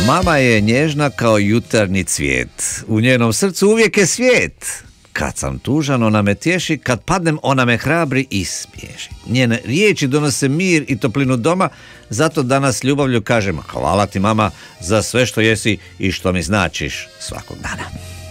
Mama je nježna kao jutarnji cvijet. U njenom srcu uvijek je svijet. Kad sam tužan, ona me tješi, kad padnem, ona me hrabri i smiješi. Njene riječi donose mir i toplinu doma, zato danas ljubavlju kažem hvala ti mama za sve što jesi i što mi značiš svakog dana.